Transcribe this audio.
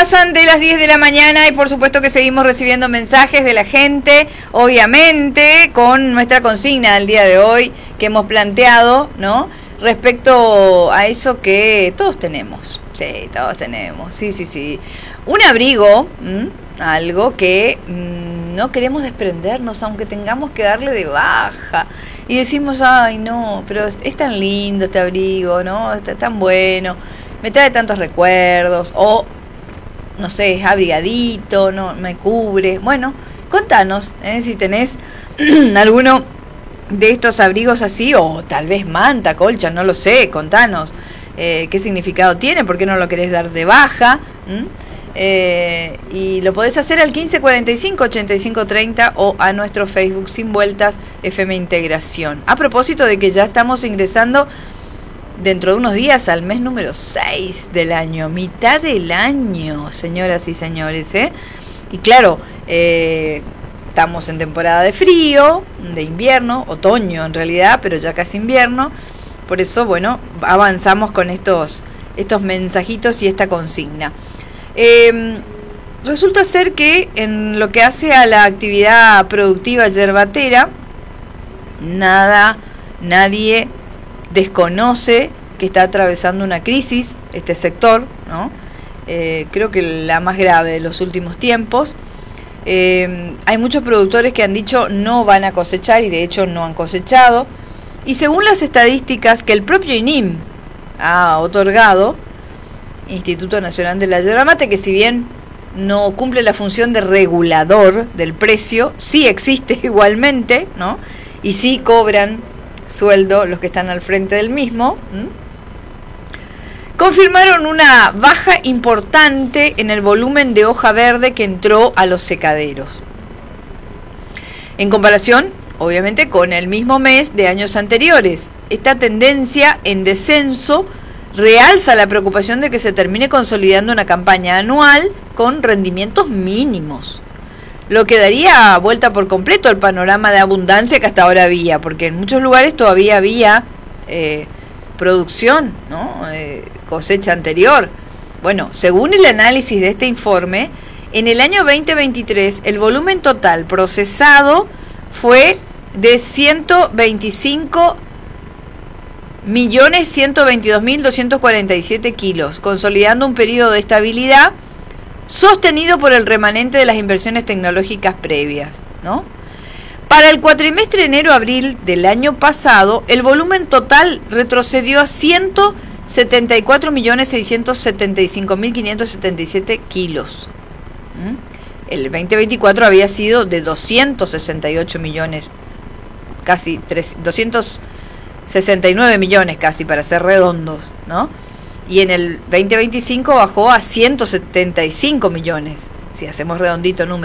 pasan de las 10 de la mañana y por supuesto que seguimos recibiendo mensajes de la gente, obviamente, con nuestra consigna del día de hoy que hemos planteado, ¿no? Respecto a eso que todos tenemos. Sí, todos tenemos. Sí. Un abrigo, algo que no queremos desprendernos, aunque tengamos que darle de baja. Y decimos, ay, no, pero es tan lindo este abrigo, ¿no? Está tan bueno, me trae tantos recuerdos, o no sé, es abrigadito, no me cubre. Bueno, contanos, si tenés alguno de estos abrigos así, o tal vez manta, colcha, no lo sé, contanos qué significado tiene, por qué no lo querés dar de baja. Y lo podés hacer al 1545 8530 o a nuestro Facebook Sin Vueltas FM Integración. A propósito de que ya estamos ingresando dentro de unos días al mes número 6 del año, mitad del año, señoras y señores, y claro, estamos en temporada de frío, de invierno, otoño en realidad, pero ya casi invierno. Por eso, bueno, avanzamos con estos mensajitos y esta consigna. Resulta ser que en lo que hace a la actividad productiva yerbatera, nadie desconoce que está atravesando una crisis este sector, ¿no? Creo que la más grave de los últimos tiempos. Hay muchos productores que han dicho no van a cosechar y de hecho no han cosechado. Y según las estadísticas que el propio INIM ha otorgado, Instituto Nacional de la Yerba Mate, que si bien no cumple la función de regulador del precio, sí existe igualmente, ¿no? Y sí cobran sueldo los que están al frente del mismo. Confirmaron una baja importante en el volumen de hoja verde que entró a los secaderos. En comparación, obviamente, con el mismo mes de años anteriores. Esta tendencia en descenso realza la preocupación de que se termine consolidando una campaña anual con rendimientos mínimos, lo que daría vuelta por completo al panorama de abundancia que hasta ahora había, porque en muchos lugares todavía había producción, ¿no? Cosecha anterior. Bueno, según el análisis de este informe, en el año 2023 el volumen total procesado fue de 122.247 kilos, consolidando un periodo de estabilidad sostenido por el remanente de las inversiones tecnológicas previas, ¿no? Para el cuatrimestre enero-abril del año pasado, el volumen total retrocedió a 174.675.577 kilos. El 2024 había sido de 268 millones, casi 269 millones casi, para ser redondos, ¿no? Y en el 2025 bajó a 175 millones, si hacemos redondito número.